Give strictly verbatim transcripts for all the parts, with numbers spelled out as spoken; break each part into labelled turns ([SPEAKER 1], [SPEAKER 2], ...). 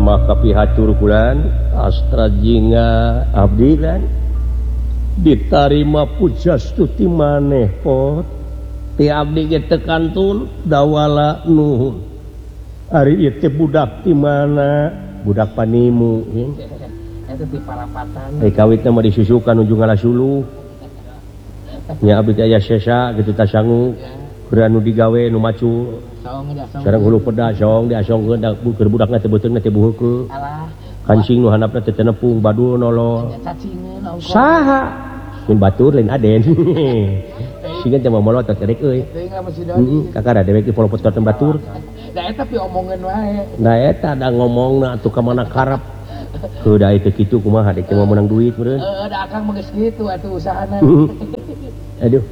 [SPEAKER 1] maka pihatur kulan astra jinga abdilan ditarima pujastuti maneh pot ti abdi ge tekantun dawala nuhun ari ieu teh budak ti mana budak panimu
[SPEAKER 2] eta ti parapatan
[SPEAKER 1] ai kawitna mah disusukan ujung ngalasulu nya abdi teh aya sesa kitu tasangu keur anu digawe nu macu sareng hulu pedas song diasongkeun da keur budakna teh beuteungna teh buheukeun kancing nu handapna teh tenepung badul nolol saha mun batur lain aden sieun teh molot teh rek euy heeh kakara dewek di polopot ka batur
[SPEAKER 2] da eta pi omongeun wae
[SPEAKER 1] da eta da ngomongna atuh ka mana karep heuh da teh kitu kumaha dek teh mau menang duit meureun
[SPEAKER 2] heeh da akang mah geus kitu atuh usahana
[SPEAKER 1] aduh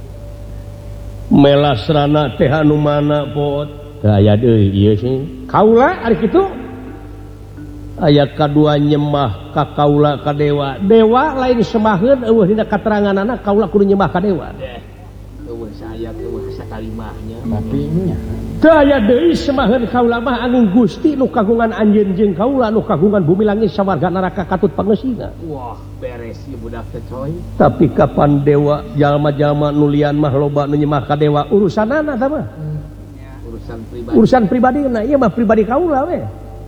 [SPEAKER 1] melasrana teh anu mana pot aya deui ieu sih kaula ari kitu aya kadua nyembah ka kaula ka dewa dewa lain semaheun eueuh dina kateranganana kaula kudu nyembah ka dewa
[SPEAKER 2] eueuh sayap eueuh sakalimahnya
[SPEAKER 3] tapi nya
[SPEAKER 1] teu aya deui semaheun kaula mah anu Gusti nu kagungan anjeun jeung kaula nu kagungan bumi langit sawarga neraka katut pangeusina
[SPEAKER 2] wah beres ieu budak teh coy
[SPEAKER 1] tapi kapan dewa jalma-jalma nu lian mah loba nu nyembah ka dewa urusanana tah mah
[SPEAKER 2] urusan pribadi
[SPEAKER 1] urusan pribadina ieu mah pribadi kaula we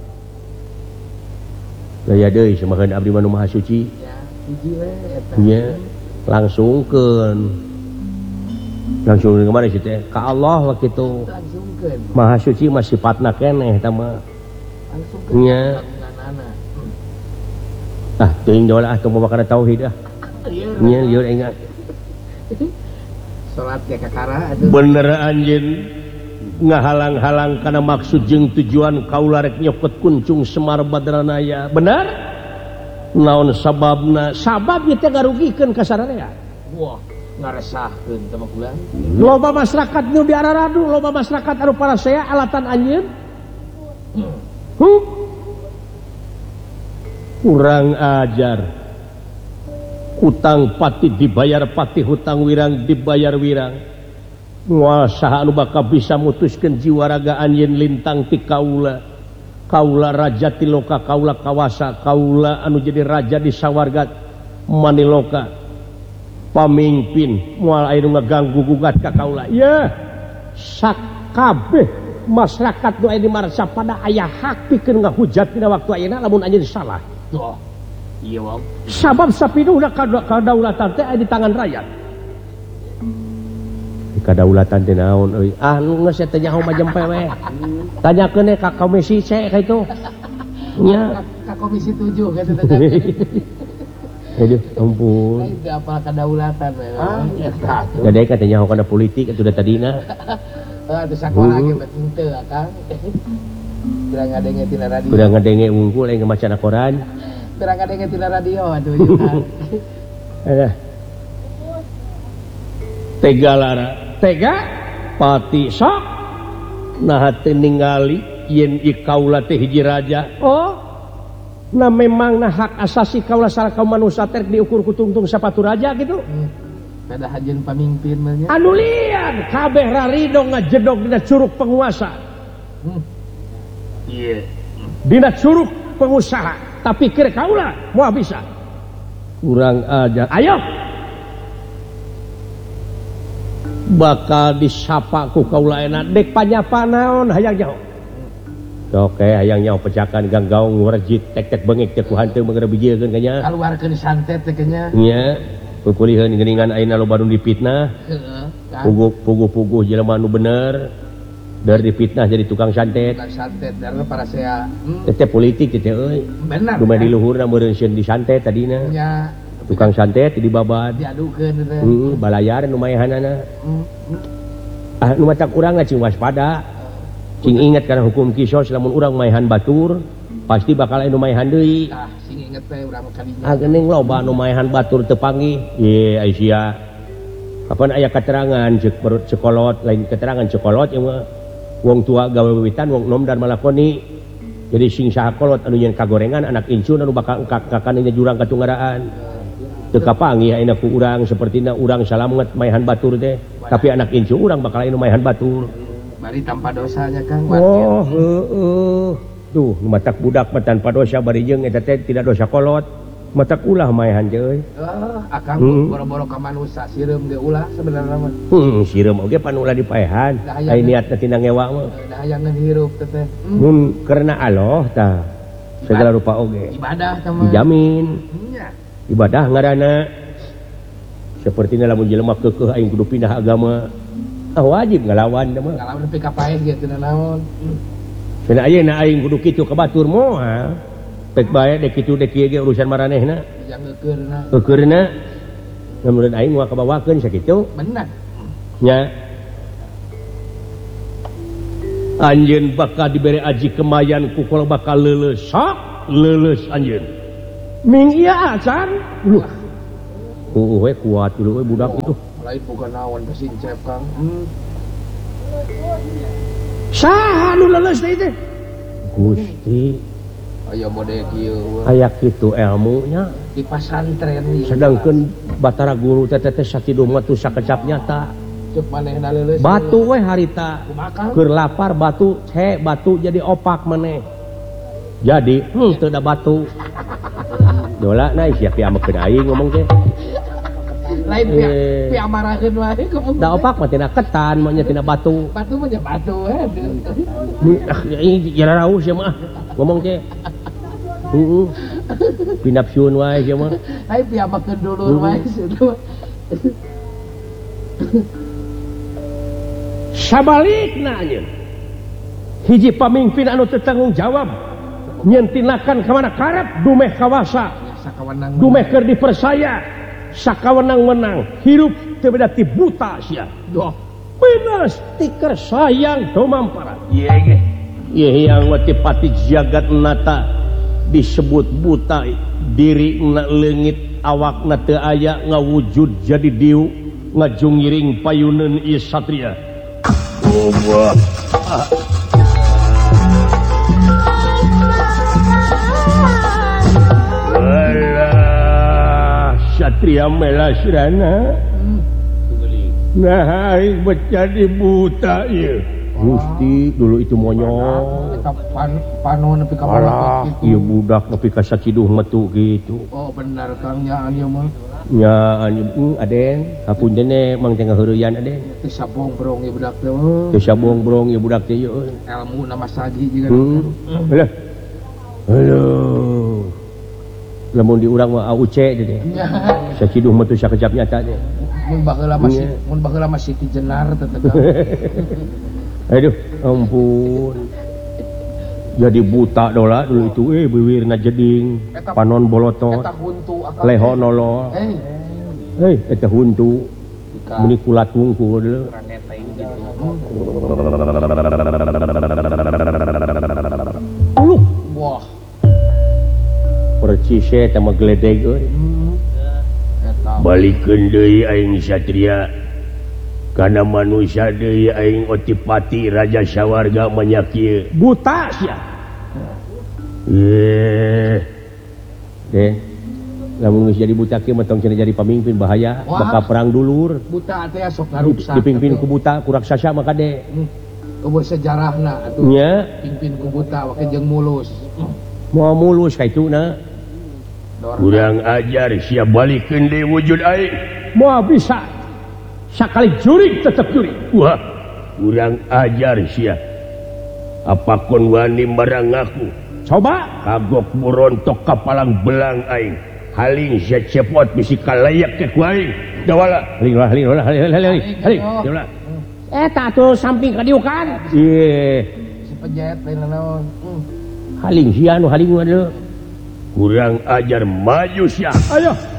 [SPEAKER 1] aya deui semaheun abdi mah nu maha suci
[SPEAKER 2] ya hiji we eta
[SPEAKER 1] nya langsungkeun langsung ke mana sih teh ka Allah we kitu
[SPEAKER 2] langsungkeun
[SPEAKER 1] maha suci mah sifatna keneh eta mah
[SPEAKER 2] langsungkeun
[SPEAKER 1] nya
[SPEAKER 2] nganana
[SPEAKER 1] ah teuing doa ah teu mabakana tauhid ah nya lieur ingat
[SPEAKER 2] salat ke kakara atuh
[SPEAKER 1] bener anjeun ngahalang-halang kana maksud jeung tujuan kaula rek nyokot kuncung Semar Badranaya bener naon sababna sabab ieu teh garugikeun ka sararea
[SPEAKER 2] wah ngaresahkeun teh mah kulan
[SPEAKER 1] loba masyarakat nu diararadu loba masyarakat anu parasea alatan anjeun huh kurang ajar hutang pati dibayar pati hutang wirang dibayar wirang moal saha anu bakal bisa mutuskeun jiwa raga anjeun lintang ti kaula kaula raja ti loka kaula kawasa kaula anu jadi raja di sawarga maniloka pamimpin moal aya nu ngaganggu gugat ka kaula yeuh sakabeh masyarakat nu aya di marsa pada aya hak pikeun ngahujat dina waktu ayeuna lamun anjeun salah
[SPEAKER 2] tuh iya wong
[SPEAKER 1] sabab sapinuhna kadaulatan teh aya di tangan rakyat kadaulatan teh naon euy ah nu geus teh nyaho mah jempe we tanyakeun ka komisi C ka itu nya
[SPEAKER 2] ka komisi tujuh gitu teh
[SPEAKER 1] aduh ampun
[SPEAKER 2] itu apa kadaulatan we eta
[SPEAKER 1] gadai ka teh nyaho kana politik atuh da tadina
[SPEAKER 2] atuh sakola ge penting teu akang kurang ngadenge tina radio
[SPEAKER 1] kurang ngadenge unggul aing macana koran
[SPEAKER 2] kurang ngadenge tina radio atuh
[SPEAKER 1] ya tega lara tega pati sok nah teu ningali yen ieu kaula teh hiji raja oh nah memang nah hak asasi kaula sareng kaum manusia teh diukur ku tungtung sapatu raja gitu
[SPEAKER 2] kada hajeun pamimpin mah nya
[SPEAKER 1] anu lian kabeh rarido ngajedog dina curug penguasa
[SPEAKER 2] iya
[SPEAKER 1] dina curug pengusaha tapi keur kaula moal bisa kurang ajar ayo bakal disapa ku kaula enak dek panyapa naon hayang nyaho oke hayang nyaho pecakan ganggaung warjit tek-tek bengek teh ku hanteu mangga bijieun ka nya
[SPEAKER 2] kaluarkeun santet teh nya
[SPEAKER 1] nya pupuliheun geuningan ayeuna loba nu dipitnah
[SPEAKER 2] heeh
[SPEAKER 1] puguh-puguh jelema nu bener dari dipitnah jadi tukang santet
[SPEAKER 2] tukang santet darna parasea
[SPEAKER 1] teh politik teh euy
[SPEAKER 2] benar
[SPEAKER 1] dumeh di luhurna meureun sieun di santet tadina
[SPEAKER 2] nya
[SPEAKER 1] tukang santet di babad
[SPEAKER 2] diadukeun teh
[SPEAKER 1] heeh balayar nu maehanana ah nu matak urang cing waspada cing inget kana hukum kisos lamun urang maehan batur pasti bakal aya nu maehan deui
[SPEAKER 2] ah sing inget teh urang kadinya
[SPEAKER 1] ah geuning loba nu maehan batur teu panggih ye Aisyah kapan aya keterangan ceuk perut cekolot lain keterangan cekolot ieu mah wong tua gawe wiwitan wong nom dan malakoni jadi sing saha kolot anu nyeun kagorengan anak incun anu bakal engkak kakana jurang katunggaraan teu kapanggih ayeuna ku urang sapertina urang salamet maehan batur teh tapi anak incu urang bakal anu maehan batur
[SPEAKER 2] bari tanpa dosanya Kang
[SPEAKER 1] oh heeh tuh matak budak tanpa dosa barijeng eta teh tidak dosa kolot matak ulah maehan teh euy
[SPEAKER 2] ah akang
[SPEAKER 1] Hmm.
[SPEAKER 2] boro-boro ka manusa sireum ge ulah sebenarnya mah
[SPEAKER 1] hmm sireum oge pan ulah dipaehan
[SPEAKER 2] Dah aya
[SPEAKER 1] ai
[SPEAKER 2] ge.
[SPEAKER 1] niatna tina ngewa mah
[SPEAKER 2] dah hayang ngehirup teh teh Hmm.
[SPEAKER 1] mun karena Allah tah segala rupa oge
[SPEAKER 2] ibadah teh mah
[SPEAKER 1] dijamin
[SPEAKER 2] nya
[SPEAKER 1] ibadah ngaranna sepertina lamun jelema keukeuh aing kudu pindah agama ah wajib ngalawan teh mah
[SPEAKER 2] kalau nepi ka paeh ge teu naon Hmm.
[SPEAKER 1] cenah ayeuna aing kudu kitu ka batur moal pek bae dek kitu dek ieu ge urusan maranehna
[SPEAKER 2] yang ngeukeurna
[SPEAKER 1] eukeurna lamun aing moal kabawakeun sakitu
[SPEAKER 2] benar
[SPEAKER 1] nya anjeun bakal dibere aji kemayan ku kalau bakal leuleus sok leuleus anjeun ming ieu acan lu uh we kuat dulu we budak itu
[SPEAKER 2] lain bukan naon besincep Kang Hmm.
[SPEAKER 1] saha nu leuleus deui teh Gusti
[SPEAKER 2] aya mode kieu
[SPEAKER 1] aya kitu ilmu nya
[SPEAKER 2] di pasantren ieu
[SPEAKER 1] sedangkeun batara guru teh teh sakidu mah teu sakecap nyata
[SPEAKER 2] cep manehna leuleus
[SPEAKER 1] batu we harita
[SPEAKER 2] kumaha
[SPEAKER 1] keur lapar batu he batu jadi opak maneh jadi hmm teu da batu dola na sia piamekeun aing ngomong teh
[SPEAKER 2] lain pia
[SPEAKER 1] Eh.
[SPEAKER 2] pia maraheun wae kumaha
[SPEAKER 1] da opak mah tina ketan mah nya tina batu
[SPEAKER 2] batu mah nya batu eh
[SPEAKER 1] Ni- ah ini jara raus sia mah ngomong teh heeh pinapsyun wae sia mah
[SPEAKER 2] lain pia makeun dulur wae situ
[SPEAKER 1] sabalikna anjeun hiji pamimpin anu teu tanggung jawab nyentinakan ka mana karep dumeh kawasa
[SPEAKER 2] sakawanang
[SPEAKER 1] dumeh keur dipersaya sakawenang-wenang hirup teu beda ti buta sia
[SPEAKER 2] doh
[SPEAKER 1] pinas ti keur sayang domampara ieu ge ieu yang wati pati jagat nata disebut buta diri na leungit awakna teu aya ngawujud jadi diu ngajungiring payuneun ieu satria Allah Alah satria melasrana nah aing jadi buta ieu Gusti dulu itu monyong
[SPEAKER 2] kita pan panu nepi ka
[SPEAKER 1] alah
[SPEAKER 2] mana
[SPEAKER 1] ieu budak nepi ka sakiduh metu gitu
[SPEAKER 2] oh benar Kang nya anu mah
[SPEAKER 1] nya anu aden hapunten ne mang teh ngaheureyan aden
[SPEAKER 2] teu sabong brong ieu budak teh mah
[SPEAKER 1] teu sabong brong ieu budak teh ieu
[SPEAKER 2] ilmu nama sagi juga
[SPEAKER 1] hmm alah aduh lamun di urang mah auce teh
[SPEAKER 2] nya
[SPEAKER 1] sakiduh metu sakejap nyata teh
[SPEAKER 2] mun baheula masih
[SPEAKER 1] Nya.
[SPEAKER 2] mun baheula masih ti jenar teh teh
[SPEAKER 1] aduh ampun jadi buta dola dulu itu eh bibirna jeding panon bolotot
[SPEAKER 2] eta huntu akal
[SPEAKER 1] leho nolol
[SPEAKER 2] eh
[SPEAKER 1] hei eta huntu muni kulat wungkul dulu uluh
[SPEAKER 2] wah
[SPEAKER 1] percise eta mah gledeg euy
[SPEAKER 2] Hmm. eta
[SPEAKER 1] balikeun deui aing satria kana manusia deui aing otipati raja sawarga manyakieu buta sia eh deh lamun geus jadi buta kieu mah tong cenah jadi pamimpin bahaya
[SPEAKER 2] Wah.
[SPEAKER 1] bakal perang dulur
[SPEAKER 2] buta teh sok ngaruksa
[SPEAKER 1] dipimpin ku buta ku raksasa mah kade
[SPEAKER 2] eueuh sejarahna atuh
[SPEAKER 1] nya
[SPEAKER 2] pimpin ku buta wake jeung mulus
[SPEAKER 1] moal mulus kaituna
[SPEAKER 2] Dor-
[SPEAKER 1] kurang ajar sia balikeun deui wujud aing moal bisa sakali jurig tetep jurig wah kurang ajar sia apakun wani marang aku coba kagok murontok ka palang belang aing haling sia cepot bisi kalayak ke ku aing dawala haling haling haling haling haling haling dawala eta tuh samping ka dieu kan ieu
[SPEAKER 2] si pejet lain naon Hmm.
[SPEAKER 1] haling sia nu haling waduh kurang ajar maju sia ayo